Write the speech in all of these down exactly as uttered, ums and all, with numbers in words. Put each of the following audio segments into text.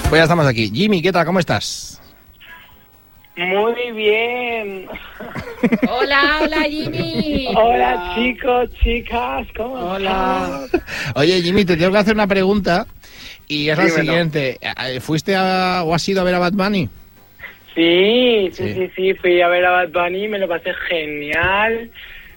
Pues ya estamos aquí. Jimmy, ¿qué tal? ¿Cómo estás? Muy bien. Hola, hola Jimmy. Hola chicos, chicas, ¿cómo Hola. estás? Oye, Jimmy, te tengo que hacer una pregunta y es la Dímelo. siguiente. ¿Fuiste a, o has ido a ver a Bad Bunny? Sí, sí, Sí. sí, sí, fui a ver a Bad Bunny, me lo pasé genial.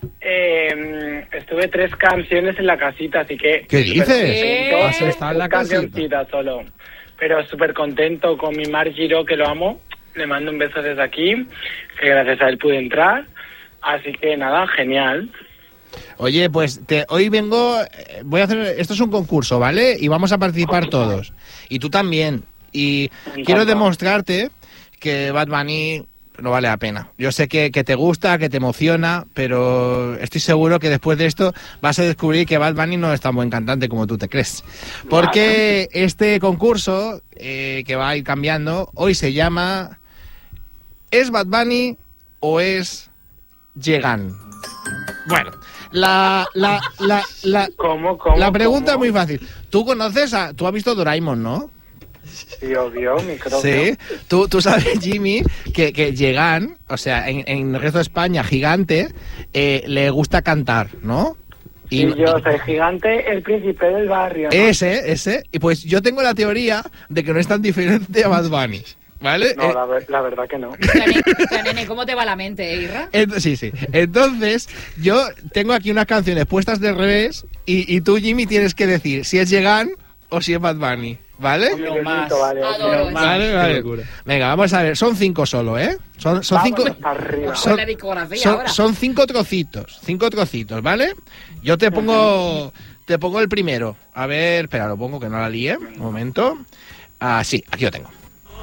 Eh, estuve tres canciones en la casita, así que... ¿Qué súper dices? contento. ¿Has estado en la Tres casita? cancioncitas solo. Pero súper contento con mi Mar Giro, que lo amo. Le mando un beso desde aquí, que gracias a él pude entrar. Así que nada, genial. Oye, pues te, hoy vengo, eh, voy a hacer, esto es un concurso, ¿vale? Y vamos a participar todos. Y tú también. Y Me quiero encanta. demostrarte que Bad Bunny no vale la pena. Yo sé que, que te gusta, que te emociona, pero estoy seguro que después de esto vas a descubrir que Bad Bunny no es tan buen cantante como tú te crees. Porque este concurso, eh, que va a ir cambiando, hoy se llama ¿es Bad Bunny o es Yegan? Bueno, la, la, la, la, ¿Cómo, cómo? la pregunta es cómo? muy fácil. Tú conoces a... Tú has visto Doraemon, ¿no? Sí, obvio, micrófono. Sí. Tú, tú sabes, Jimmy, que, que Yegan, o sea, en, en el resto de España, Gigante, eh, le gusta cantar, ¿no? Y yo soy Gigante, el príncipe del barrio, ¿no? Ese, ese. Y pues yo tengo la teoría de que no es tan diferente a Bad Bunny, ¿vale? No, Eh, la, ver- la verdad que no. Nene, nene, ¿cómo te va la mente, eh, Irra? Ent- sí, sí. Entonces, yo tengo aquí unas canciones puestas de revés y, y tú, Jimmy, tienes que decir si es Yegan o si es Bad Bunny, ¿vale? Lo más. Vale, Adoro ok. eso. Vale, vale. Venga, vamos a ver. Son cinco solo, ¿eh? Son, son cinco... Vamos arriba. Son, la discografía son- ahora. son cinco trocitos, cinco trocitos, ¿vale? Yo te pongo, te pongo el primero. A ver, espera, lo pongo que no la lié. Un momento. Ah, sí, aquí lo tengo.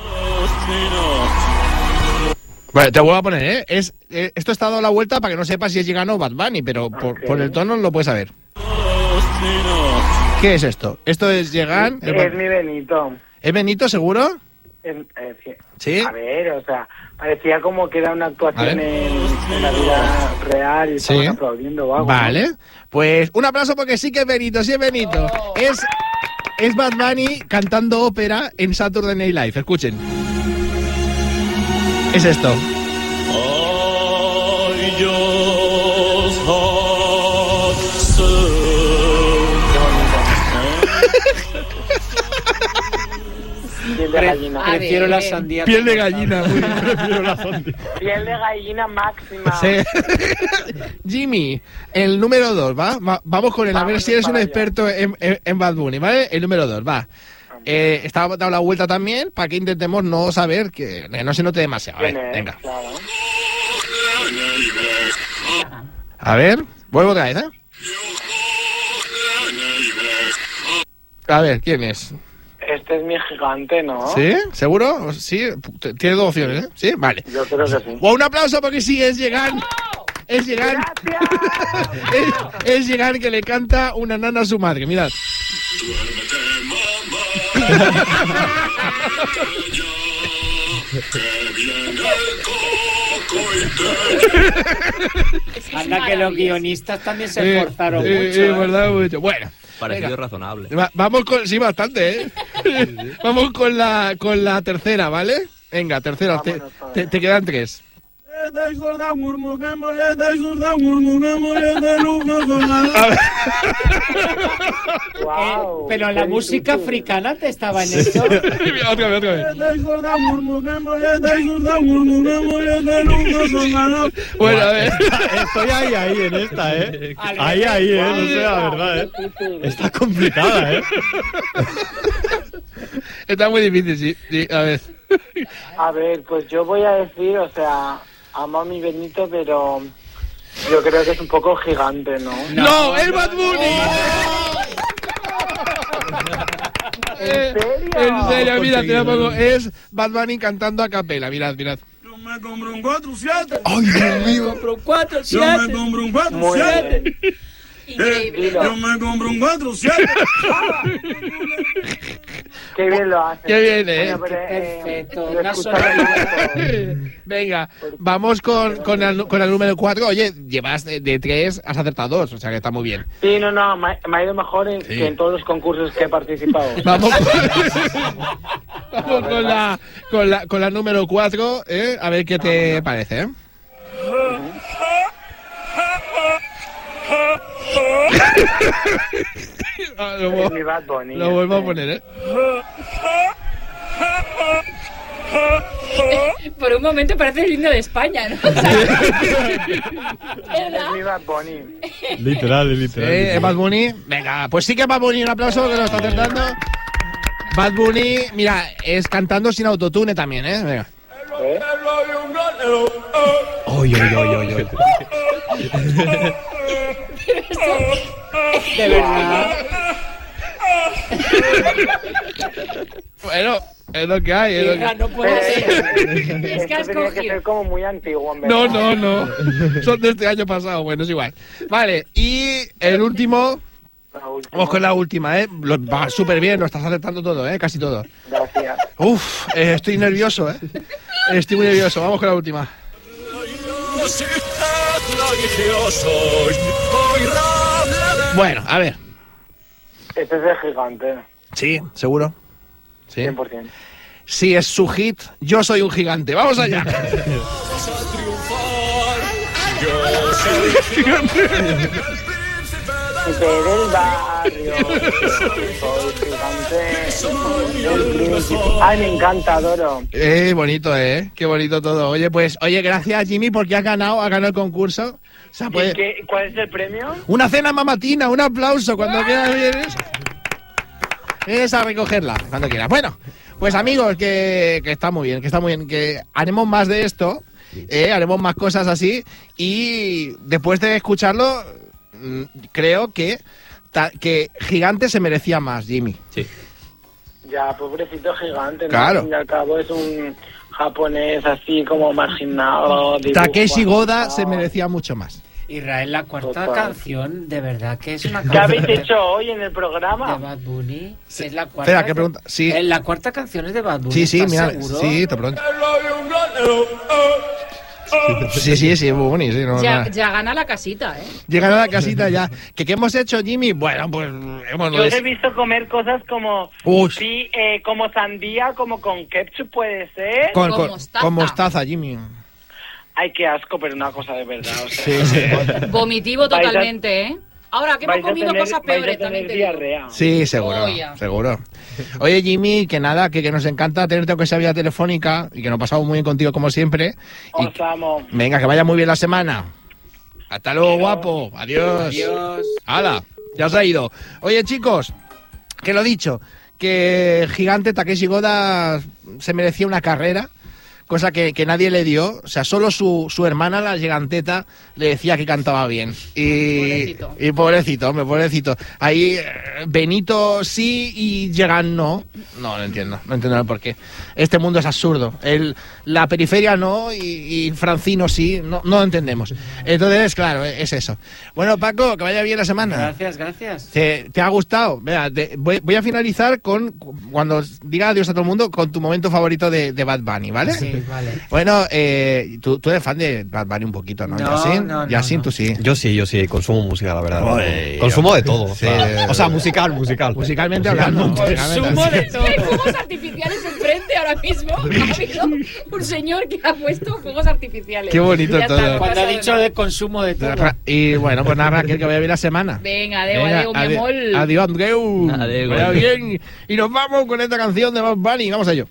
Bueno, te vuelvo a poner, ¿eh? Es, eh, esto está dado la vuelta para que no sepas si es Yegan o Bad Bunny, pero por, Ok. por el tono lo puedes saber. ¿Qué es esto? ¿Esto es Yegan? ¿Es, Es Bad- mi Benito. ¿Es Benito, seguro? Es- eh, sí. ¿Sí? A ver, o sea, parecía como que era una A actuación ver. en, en la vida real y Sí. estaban aplaudiendo o algo, ¿no? Vale, pues un aplauso porque sí que es Benito, sí es Benito. Es, es Bad Bunny cantando ópera en Saturday Night Live. Escuchen. Es esto. Piel de gallina. A Prefiero ver. la sandía. Piel de gallina. Muy bien, prefiero la sandía. Piel de gallina máxima. Sí. Jimmy, el número dos, ¿va? Va- Vamos con él, a ver Vámonos si eres un para allá. experto en, en- en Bad Bunny, ¿vale? El número dos, va. Eh, está dado la vuelta también para que intentemos no saber, que, que no se note demasiado. A ver, ¿Quién es? venga. Claro. A ver, vuelvo otra vez, ¿eh? A ver, ¿quién es? Este es mi Gigante, ¿no? ¿Sí? ¿Seguro? Sí, t- tiene dos opciones, ¿eh? ¿Sí? Vale. Yo creo que sí. O un aplauso porque sí, es Yegan. Es Yegan. ¡Gracias! Es, es Yegan que le canta una nana a su madre, mirad. Anda que los guionistas también se Eh, esforzaron eh, mucho. eh, ¿eh? verdad, mucho. Bueno. Parecido Venga. razonable. Va- vamos con... Sí, bastante, ¿eh? Vamos con la, con la tercera, ¿vale? Venga, tercera. Te, Vámonos para te- allá. te quedan tres. A ver. Wow, Eh, pero qué la música difícil. africana te estaba en eso. Mira, otra vez, otra vez. Bueno, a ver. Estoy ahí, ahí en esta, ¿eh? Al Ahí, revés. ahí, ¿eh? No Wow, sé la verdad, ¿eh? qué difícil. Está complicada, ¿eh? Está muy difícil, sí. Sí, a ver. A ver, pues yo voy a decir, o sea, amo a mi Benito, pero yo creo que es un poco Gigante, ¿no? ¡No! ¡Es Bad Bunny! ¿En serio? En serio, mira, te lo pongo. Es Bad Bunny cantando a capela. Mirad, mirad. Me compro un cuatro siete. ¡Ay, Dios mío! Compro cuatro, Yo me siete. compro un cuatro Muy siete. bien. Increíble. Yo me compro un cuatro siete. Qué bien lo hace. Qué bien, ¿eh? Bueno, pero, eh, Perfecto, lo una escucharé sola luego. Venga, vamos con, con, el, con el número cuatro. Oye, llevas de, de tres, has acertado dos, o sea que está muy bien. Sí, no, no, me, me ha ido mejor en- Sí. que en todos los concursos que he participado. Vamos con, Vamos con la, con la, con la número cuatro, ¿eh? A ver qué te parece, ¿eh? Ah, lo, Es mi Bad Bunny. lo vuelvo a poner, ¿eh? Por un momento parece el himno de España, ¿no? O sea, Es mi Bad Bunny. Literal, literal. Eh, literal. Bad Bunny. Venga, pues sí que Bad Bunny, un aplauso que lo está acertando. Bad Bunny, mira, es cantando sin autotune también, ¿eh? Venga. ¿Eh? Oy, oy, oy, oy, oy. De verdad. Bueno, es lo que hay, es lo que Hija, hay. no puede ser. Es que has Esto tenía que cogido. ser como muy antiguo, en verdad. No, no, no. Son de este año pasado, bueno, es igual. Vale, y el último, La última. vamos con la última, ¿eh? Lo- Va súper bien, lo estás acertando todo, ¿eh? Casi todo. Gracias. Uf, eh, estoy nervioso, ¿eh? Estoy muy nervioso, vamos con la última. Bueno, a ver. Este es el gigante. Sí, seguro. Sí. cien por ciento. Sí, es su hit. Yo soy un gigante. ¡Vamos allá! Del barrio. Soy gigante. Del príncipe. Ay, me encanta, adoro. Eh, bonito, ¿eh? Qué bonito todo. Oye, pues, oye, gracias, Jimmy, porque has ganado, has ganado el concurso. O sea, ¿Y pues, qué, cuál es el premio? una cena mamatina, un aplauso cuando quieras vienes. Vienes a recogerla cuando quieras. Bueno, pues amigos, que, que está muy bien, que está muy bien, que haremos más de esto, eh, haremos más cosas así y después de escucharlo, mm, creo que, ta- que Gigante se merecía más, Jimmy. Sí. Ya, pobrecito gigante, ¿no? Claro. Al fin y al cabo es un japonés así como marginado. dibujo Takeshi Goda animado. se merecía mucho más. Israel, la cuarta Total. canción, de verdad que es una ¿Qué canción habéis de- hecho hoy en el de programa? Bad Bunny. Sí. Es la cuarta. Espera, ¿qué pregunta? Sí. Eh, La cuarta canción es de Bad Bunny. Sí, sí, ¿estás mira, seguro? sí, te pregunto. Sí, sí, sí, muy bonito, sí, no, Ya, no. ya gana la casita, ¿eh? Llegar a la casita ya. ¿Qué, qué hemos hecho, Jimmy? Bueno, pues hemos... Yo os he visto comer cosas como Uy. sí, eh, como sandía, como con ketchup puede ser. con, con con- mostaza. con mostaza, Jimmy. Ay, qué asco, pero una cosa de verdad. O sea, Sí, sí. Vomitivo Vais a- totalmente, ¿eh? Ahora que hemos vais a comido tener- cosas vais a peores, tener también te digo. diarrea. Sí, seguro, Oh, ya. seguro. Oye, Jimmy, que nada, que, que nos encanta tenerte aunque sea vía telefónica y que nos pasamos muy bien contigo como siempre. Y, Os amo. venga, que vaya muy bien la semana. Hasta luego, guapo. Adiós. Adiós. ¡Hala! Ya se ha ido. Oye, chicos, que lo dicho, que Gigante Takeshi Goda se merecía una carrera, cosa que, que nadie le dio. O sea, solo su, su hermana, la giganteta, le decía que cantaba bien. Y Pobrecito. y pobrecito, hombre, pobrecito. Ahí eh, Benito sí y Llegan no. No, no entiendo, no entiendo el por qué. Este mundo es absurdo. El, la periferia no y, y Francino sí, no, no lo entendemos. Entonces, claro, es eso. Bueno, Paco, que vaya bien la semana. Gracias, gracias. ¿Te, te ha gustado? Vea, te- voy, voy a finalizar con, cuando diga adiós a todo el mundo, con tu momento favorito de, de Bad Bunny, ¿vale? Sí, vale. Bueno, eh, tú, tú eres fan de Bad Bunny un poquito, ¿no? No, Yasin, no, no, Yasin, no. tú sí. Yo sí, yo sí, consumo música, la verdad. Oye, consumo de todo. sí. o, sea, o sea, musical, musical. Musicalmente hablando. musicalmente Consumo hablando. de todo. Hay fuegos artificiales enfrente ahora mismo. Ha habido un señor que ha puesto fuegos artificiales. Qué bonito Ya está, todo. no Cuando pasa ha de dicho nada. de consumo de todo. Ra- Y bueno, pues nada, Raquel, que vaya bien la semana. Venga, adeu, Venga, adeu, mi ade- amor. Adiós, Andreu. Adeu, Vaya adeu. bien. Y nos vamos con esta canción de Bad Bunny. Vamos a ello.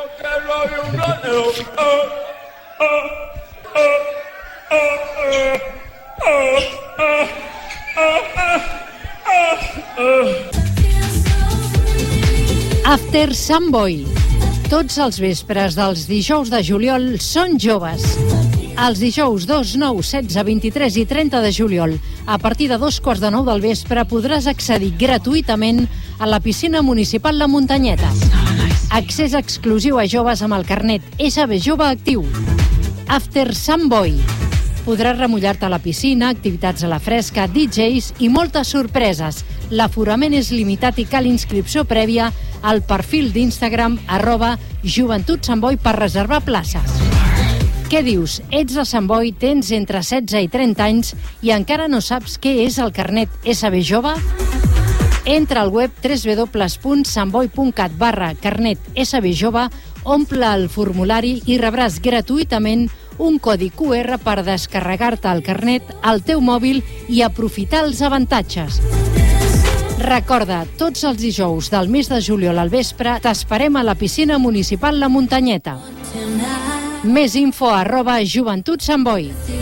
After Sunboy. Tots els vespres dels dijous de juliol són joves. Els dijous dos, nou, setze, vint-i-tres i trenta de juliol, a partir de dos quarts de nou del vespre, podràs accedir gratuïtament a la piscina municipal La Muntanyeta. Accés exclusiu a joves amb el carnet S B Jove Actiu. After Sunboy. Podràs remullar-te a la piscina, activitats a la fresca, D Js i moltes sorpreses. L'aforament és limitat i cal inscripció prèvia al perfil d'Instagram arroba Joventut Sant Boi per reservar places. Què dius? Ets de Sant Boi, tens entre setze i trenta anys i encara no saps què és el carnet S B Jove? Entra al web w w w punt santboi punt cat barra carnet S B jove, omple el formulari i rebràs gratuïtament un codi Q R per descarregar-te el carnet al teu mòbil i aprofitar els avantatges. Recorda, tots els dijous del mes de juliol al vespre t'esperem a la piscina municipal La Muntanyeta. Més info arroba Joventut Sant Boi.